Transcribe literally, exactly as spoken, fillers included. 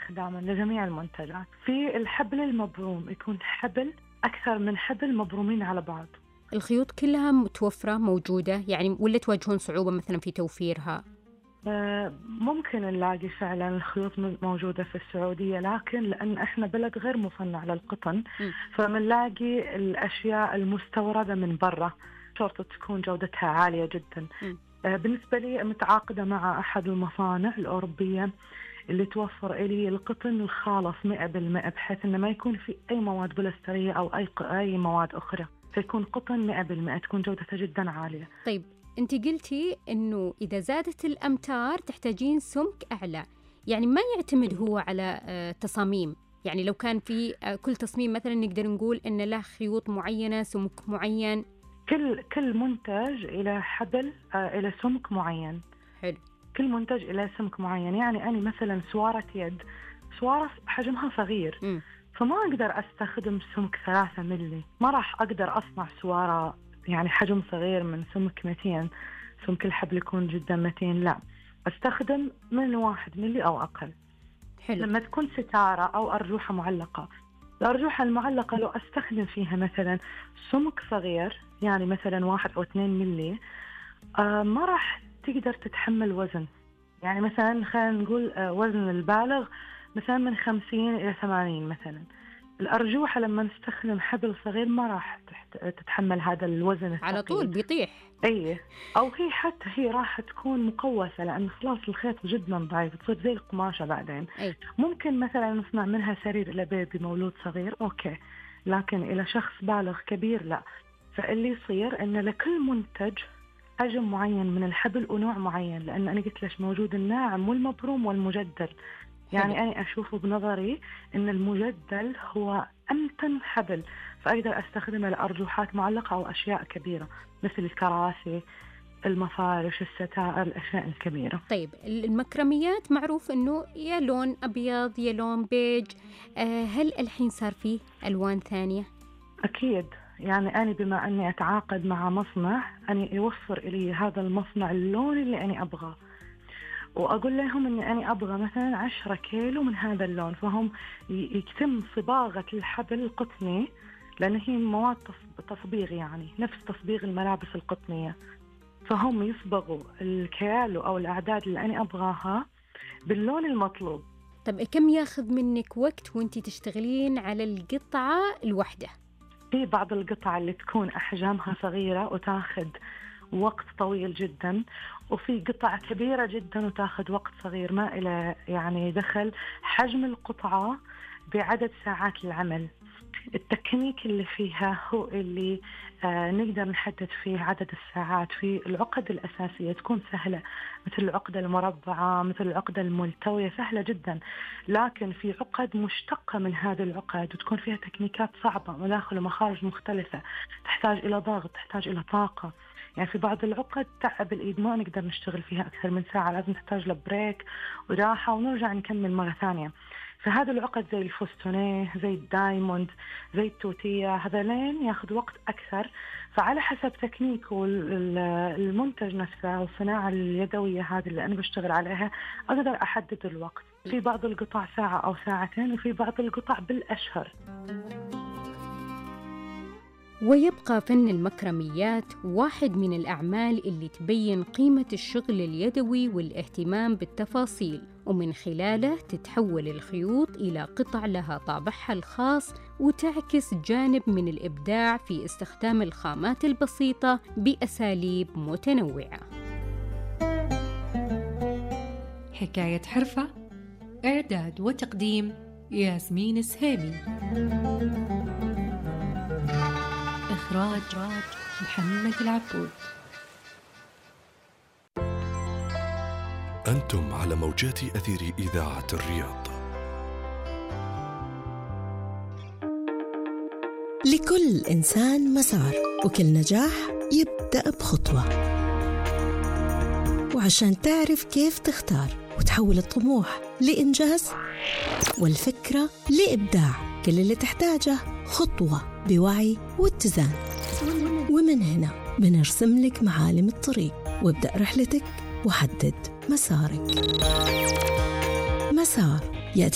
استخداما لجميع المنتجات. في الحبل المبروم يكون حبل أكثر من حبل مبرومين على بعض. الخيوط كلها متوفرة موجودة يعني، ولا تواجهون صعوبة مثلا في توفيرها؟ ممكن نلاقي فعلا الخيوط موجودة في السعودية، لكن لأن إحنا بلد غير مصنع للقطن فمنلاقي الأشياء المستوردة من برا شرط تكون جودتها عالية جدا. م. بالنسبة لي متعاقدة مع أحد المصانع الأوروبية اللي توفر إلي القطن الخالص مئة بالمئة، بحيث إنه ما يكون في أي مواد بلاسترية أو أي أي مواد أخرى، فيكون قطن مئة بالمئة، تكون جودتها جدا عالية. طيب أنت قلتي إنه إذا زادت الأمتار تحتاجين سمك أعلى، يعني ما يعتمد هو على تصاميم، يعني لو كان في كل تصميم مثلا نقدر نقول إن له خيوط معينة سمك معين؟ كل كل منتج إلى حبل إلى سمك معين. حلو. كل منتج إلى سمك معين، يعني أنا مثلا سوارة يد، سوارة حجمها صغير م. فما أقدر أستخدم سمك ثلاثة ملي، ما راح أقدر أصنع سوارة يعني حجم صغير من سمك متين، سمك الحبل يكون جدا متين، لا أستخدم من واحد ملي أو أقل. حلو. لما تكون ستارة أو أرجوحة معلقة، الأرجوحة المعلقة لو أستخدم فيها مثلا سمك صغير يعني مثلا واحد أو اثنين ملي، آه ما راح تقدر تتحمل وزن، يعني مثلا خلينا نقول آه وزن البالغ مثلا من خمسين إلى ثمانين مثلا. الأرجوحة لما نستخدم حبل صغير ما راح تتحمل هذا الوزن الثقيل، على طول بيطيح. أيه، أو هي حتى هي راح تكون مقوسة لأن خلاص الخيط جدا ضعيف، تصير زي القماشة بعدين. أي. ممكن مثلا نصنع منها سرير إلى بيبي مولود صغير أوكي، لكن إلى شخص بالغ كبير لا. فاللي يصير إن لكل منتج حجم معين من الحبل ونوع معين، لأن أنا قلت ليش موجود الناعم والمبروم والمجدل. يعني أنا أشوفه بنظري إن المجدل هو أمتن حبل، فأقدر أستخدمه لأرجوحات معلقة أو أشياء كبيرة مثل الكراسي، المفارش، الستائر، الأشياء الكبيرة. طيب المكرميات معروف إنه يا لون أبيض يا لون بيج، هل الحين صار فيه ألوان ثانية؟ أكيد، يعني أنا بما أني أتعاقد مع مصنع أني يوفر إلي هذا المصنع اللون اللي أنا أبغاه، وأقول لهم أني أنا أبغى مثلا عشرة كيلو من هذا اللون، فهم يتم صباغة الحبل القطني لأن هي مواد تصبيغ يعني نفس تصبيغ الملابس القطنية، فهم يصبغوا الكيلو أو الأعداد اللي أنا أبغاها باللون المطلوب. طب كم ياخذ منك وقت وانتي تشتغلين على القطعة الواحدة؟ في بعض القطع اللي تكون أحجامها صغيرة وتاخذ وقت طويل جدا، وفي قطع كبيرة جدا وتاخذ وقت صغير، ما إلى يعني دخل حجم القطعة بعدد ساعات العمل. التكنيك اللي فيها هو اللي آه نقدر نحدد فيه عدد الساعات. في العقد الأساسية تكون سهلة مثل العقدة المربعة، مثل العقدة الملتوية، سهلة جدا، لكن في عقد مشتقة من هذه العقد وتكون فيها تكنيكات صعبة، مداخل ومخارج مختلفة، تحتاج إلى ضغط، تحتاج إلى طاقة. يعني في بعض العقد تعب الإيد ما نقدر نشتغل فيها أكثر من ساعة، لازم تحتاج لبريك وراحة ونرجع نكمل مرة ثانية. فهذا العقد زي الفستونيه، زي الدايموند، زي التوتية، هذالين ياخذ وقت أكثر. فعلى حسب تكنيك والمنتج نفسه والصناعة اليدوية هذه اللي أنا بشتغل عليها أقدر أحدد الوقت. في بعض القطع ساعة أو ساعتين، وفي بعض القطع بالأشهر. ويبقى فن المكرميات واحد من الأعمال اللي تبين قيمة الشغل اليدوي والاهتمام بالتفاصيل، ومن خلاله تتحول الخيوط إلى قطع لها طابعها الخاص وتعكس جانب من الإبداع في استخدام الخامات البسيطة بأساليب متنوعة. حكاية حرفة، إعداد وتقديم ياسمين السهيمي، إخراج محمد العبود. أنتم على موجات أثير إذاعة الرياض. لكل إنسان مسار، وكل نجاح يبدأ بخطوة. وعشان تعرف كيف تختار وتحول الطموح لإنجاز والفكرة لإبداع، كل اللي تحتاجه خطوة بوعي واتزان. ومن هنا بنرسم لك معالم الطريق، وابدأ رحلتك وحدد مسارك. مسار